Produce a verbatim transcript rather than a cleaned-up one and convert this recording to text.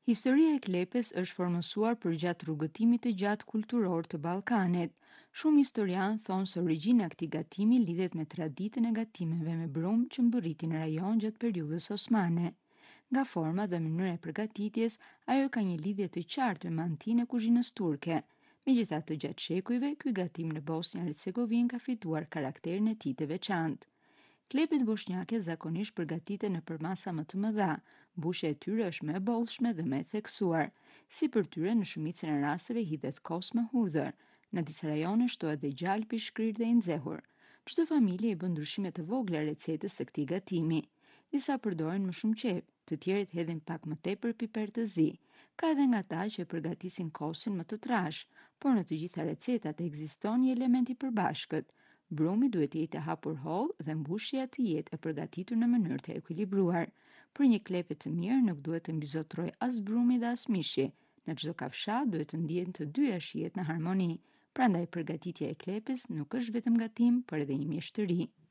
Historia e klepes është formësuar për gjatë rrugëtimit të gjatë kulturor të Ballkanit. Shumë historianë thonë se origjina e këtij gatimi lidhet me traditën e gatimeve me brumë që mbërritin në rajon gjatë periudhës osmane. Nga forma dhe mënyra e përgatitjes, ajo ka një lidhje të qartë me mantinë e kuzhinës turke. Megjithatë, gjatë shekujve, ky gatim në Bosnjë-Hercegovinë ka fituar karakterin e tij të veçantë. Klepet bosnjake zakonisht përgatiten në përmasa më të mëdha, mbushja e tyre është më e bollshme dhe më e theksuar. Si për tyre në shumicën e rasteve hidhet kos me hudhër. Në disa rajone shtohet dhe gjalp i shkrirë dhe i nxehur. Çdo familje i bën ndryshime të vogla recetës së këtij gatimi. Disa përdorin më shumë qep, të tjerët hedhin pak më tepër piper të zi. Ka edhe nga ata që e përgatisin kosin më të trash, por në të gjitha recetat ekziston një element i përbashkët. Brumi duhet të jetë e hapur holl dhe mbushja të jetë e përgatitur në mënyrë të ekuilibruar. Për një klepe të mirë nuk duhet të mbizotroj as brumi dhe as mishi. Në çdo kafshat duhet të ndihen të dyja shijet në harmoni. Prandaj përgatitja e klepes nuk është vetëm gatim, por edhe një mjeshtëri.